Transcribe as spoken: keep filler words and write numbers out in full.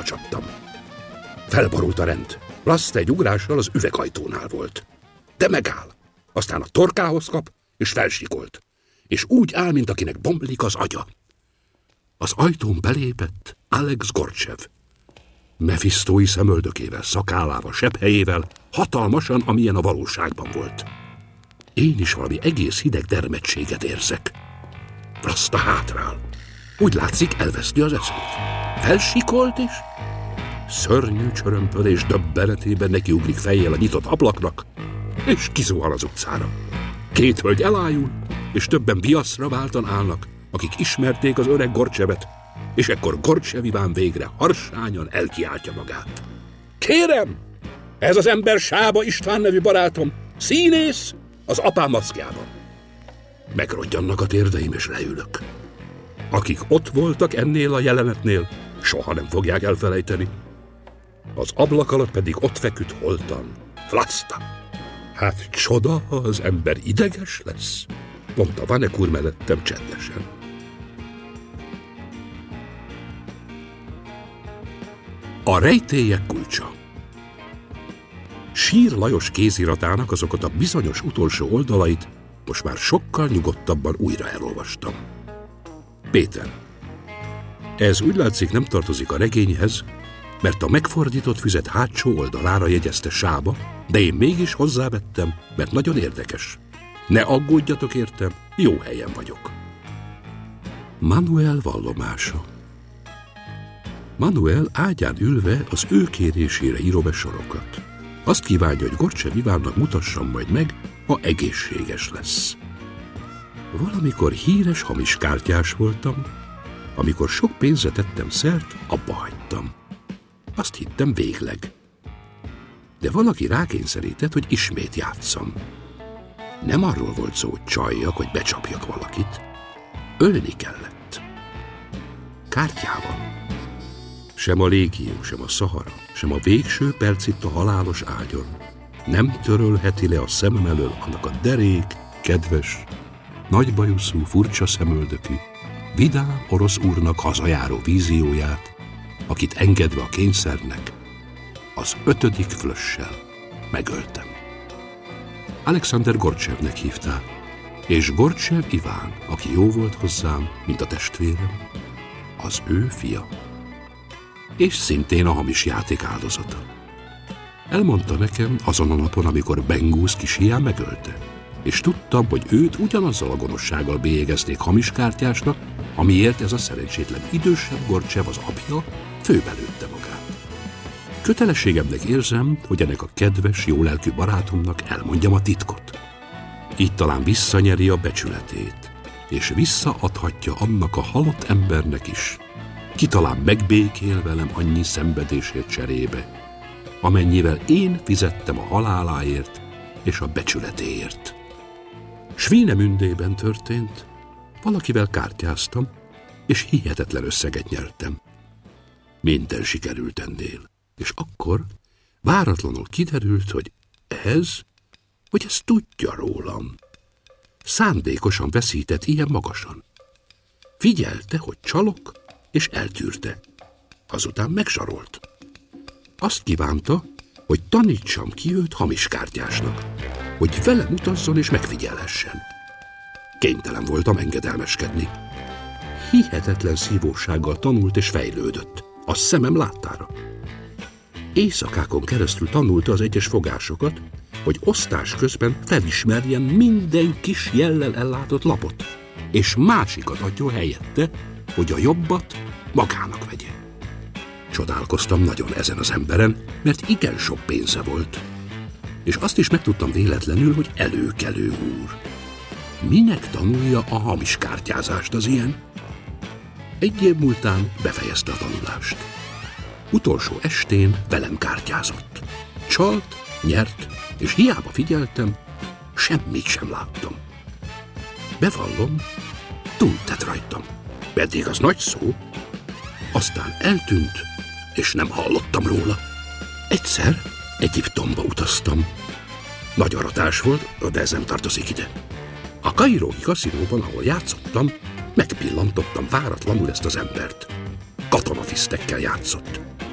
hátba csaptam. Felborult a rend. Laszt egy ugrással az üvegajtónál volt. De megáll. Aztán a torkához kap, és felsikolt. És úgy áll, mint akinek bomlik az agya. Az ajtón belépett Alex Gorcsev. Mephisztói szemöldökével, szakállával, sebhelyével, hatalmasan, amilyen a valóságban volt. Én is valami egész hideg dermedtséget érzek. Vlasta hátrál. Úgy látszik, elveszti az eszét. Felsikolt is. Szörnyű csörömpölés döbbenetében nekiugrik fejjel a nyitott ablaknak, és kizuhan az utcára. Két hölgy elájul, és többen viaszra váltan állnak, akik ismerték az öreg Gorcsevet, és ekkor Gorcsev Iván végre harsányan elkiáltja magát. Kérem! Ez az ember Sába István nevű barátom, színész az apám maszkjában. Megrodjannak a térdeim, és leülök. Akik ott voltak ennél a jelenetnél, soha nem fogják elfelejteni. Az ablak alatt pedig ott feküdt holtan Vlasta. Hát csoda, ha az ember ideges lesz, mondta Vanek úr mellettem csendesen. A rejtélyek kulcsa. Sír Lajos kéziratának azokat a bizonyos utolsó oldalait most már sokkal nyugodtabban újra elolvastam. Péter. Ez úgy látszik nem tartozik a regényhez, mert a megfordított füzet hátsó oldalára jegyezte Sába, de én mégis hozzávettem, mert nagyon érdekes. Ne aggódjatok értem, jó helyen vagyok. Manuel vallomása. Manuel ágyán ülve az ő kérésére írom be sorokat. Azt kívánja, hogy Gorcsev Ivánnak mutassam majd meg, ha egészséges lesz. Valamikor híres hamis kártyás voltam, amikor sok pénzre tettem szert, abba hagytam. Azt hittem végleg. De valaki rákényszerített, hogy ismét játsszam. Nem arról volt szó, hogy csaljak, hogy becsapjak valakit. Ölni kellett. Kártyával. Sem a légió, sem a Szahara, sem a végső perc itt a halálos ágyon nem törölheti le a szemem elől annak a derék, kedves, nagybajuszú, furcsa szemöldökű, vidám orosz úrnak hazajáró vízióját, akit engedve a kényszernek, az ötödik flössel megöltem. Alexander Gorcsevnek hívták, és Gorcsev Iván, aki jó volt hozzám, mint a testvérem, az ő fia. És szintén a hamis játék áldozata. Elmondta nekem azon a napon, amikor Bengúz kis hián megölte, és tudtam, hogy őt ugyanazzal a gonoszsággal bélyegezték hamis kártyásnak, amiért ez a szerencsétlen idősebb Gorcsev, az apja, főbelőtte magát. Kötelességemnek érzem, hogy ennek a kedves, jólelkű barátomnak elmondjam a titkot. Így talán visszanyeri a becsületét, és visszaadhatja annak a halott embernek is, ki talán megbékél velem annyi szenvedésért cserébe, amennyivel én fizettem a haláláért és a becsületéért. Svínemündében történt, valakivel kártyáztam, és hihetetlen összeget nyertem. Minden sikerült ennél, és akkor váratlanul kiderült, hogy ez, hogy ez tudja rólam. Szándékosan veszített ilyen magasan. Figyelte, hogy csalok, és eltűrte. Azután megzsarolt. Azt kívánta, hogy tanítsam ki őt hamis kártyásnak, hogy velem utazzon és megfigyelhessen. Kénytelen voltam engedelmeskedni. Hihetetlen szívósággal tanult és fejlődött, a szemem láttára. Éjszakákon keresztül tanulta az egyes fogásokat, hogy osztás közben felismerjen minden kis jellel ellátott lapot, és másikat adjon helyette, hogy a jobbat magának vegye. Csodálkoztam nagyon ezen az emberen, mert igen sok pénze volt. És azt is megtudtam véletlenül, hogy előkelő úr. Minek tanulja a hamis kártyázást az ilyen? Egy év múltán befejezte a tanulást. Utolsó estén velem kártyázott. Csalt, nyert, és hiába figyeltem, semmit sem láttam. Bevallom, túltett rajtam. Pedig az nagy szó. Aztán eltűnt, és nem hallottam róla. Egyszer Egyiptomba utaztam. Nagy aratás volt, de ez nem tartozik ide. A kairói kaszinóban, ahol játszottam, megpillantottam váratlanul ezt az embert. Katonatisztekkel játszott.